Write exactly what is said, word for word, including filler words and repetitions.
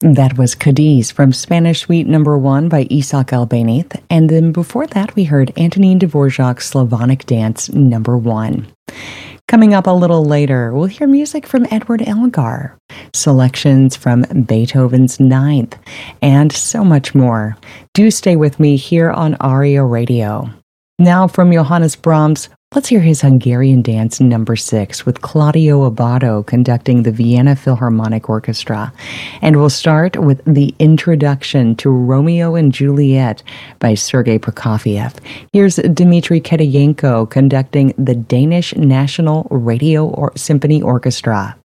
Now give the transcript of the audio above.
That was Cadiz from Spanish Suite Number One by Isaac Albéniz, and then before that we heard Antonin Dvorak's Slavonic Dance Number One. Coming up a little later, we'll hear music from Edward Elgar, selections from Beethoven's Ninth, and so much more. Do stay with me here on Aria Radio. Now from Johannes Brahms, let's hear his Hungarian Dance Number Six with Claudio Abbado conducting the Vienna Philharmonic Orchestra. And we'll start with the introduction to Romeo and Juliet by Sergei Prokofiev. Here's Dmitry Kitayenko conducting the Danish National Radio or Symphony Orchestra.